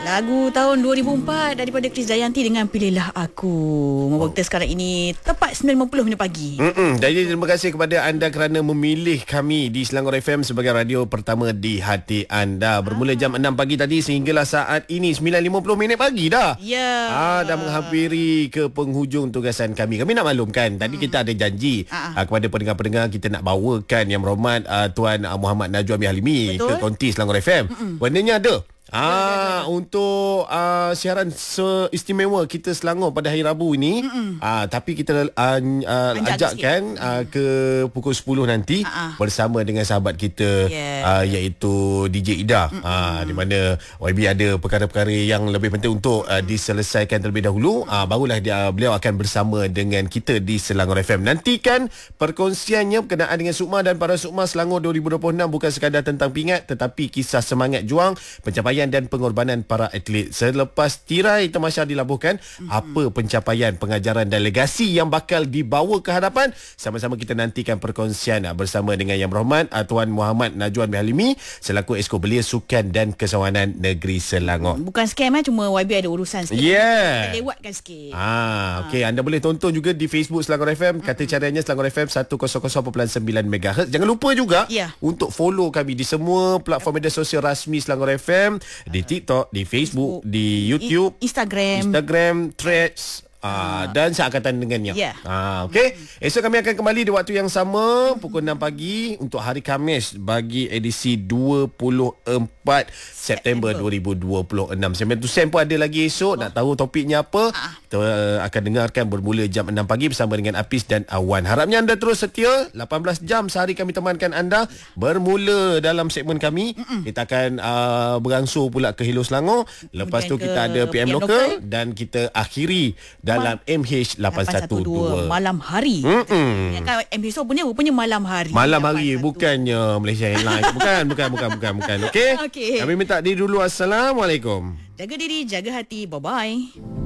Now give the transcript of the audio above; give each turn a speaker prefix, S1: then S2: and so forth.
S1: Lagu tahun 2004 daripada Kris Dayanti dengan Pilihlah Aku. Membawa kita sekarang ini tepat 9.50 minit pagi.
S2: Jadi terima kasih kepada anda kerana memilih kami di Selangor FM sebagai radio pertama di hati anda. Bermula jam 6 pagi tadi sehinggalah saat ini 9.50 minit pagi dah.
S1: Ya.
S2: Dah menghampiri ke penghujung tugasan kami. Kami nak maklumkan tadi kita ada janji kepada pendengar-pendengar, kita nak bawakan Yang Berhormat Tuan Muhammad Najwan bin Halimi ke konti Selangor FM. Bendanya ada. Untuk siaran seistimewa kita Selangor pada hari Rabu ini. Tapi kita ajakkan ke pukul 10 nanti bersama dengan sahabat kita iaitu DJ Ida. Di mana YB ada perkara-perkara yang lebih penting untuk diselesaikan terlebih dahulu. Barulah beliau akan bersama dengan kita di Selangor FM. Nantikan perkongsiannya berkenaan dengan Sukma dan para Sukma Selangor 2026 bukan sekadar tentang pingat tetapi kisah semangat juang, pencapaian dan pengorbanan para atlet. Selepas tirai tamasya dilabuhkan, apa pencapaian, pengajaran dan legasi yang bakal dibawa ke hadapan? Sama-sama kita nantikan perkongsian bersama dengan Yang Berhormat Tuan Muhammad Najwan bin Halimi selaku Esko Belia Sukan dan Kesawanan Negeri Selangor.
S1: Bukan scam cuma YB ada urusan sikit. Kita lewatkan sikit.
S2: Okey, anda boleh tonton juga di Facebook Selangor FM. Kata caranya Selangor FM 100.9 MHz. Jangan lupa juga untuk follow kami di semua platform media sosial rasmi Selangor FM, di TikTok, di Facebook, di YouTube, Instagram, Threads, dan seangkatan dengannya. Okey. Esok kami akan kembali di waktu yang sama pukul 6 pagi untuk hari Khamis bagi edisi 24 September 2026. Sampai tu pun ada lagi esok. Nak tahu topiknya apa? Kita akan dengarkan bermula jam 6 pagi bersama dengan Apis dan Awan. Harapnya anda terus setia. 18 jam sehari kami temankan anda. Bermula dalam segmen kami, kita akan berangsur pula ke Hello Selangor. Lepas tu kita ada PM Lokal dan kita akhiri dalam MH812
S1: malam hari. Kan MH punya rupanya malam hari.
S2: Malam hari bukannya Malaysia Airlines. Bukan. Okey. Kami minta diri dulu. Assalamualaikum.
S1: Jaga diri, jaga hati. Bye bye.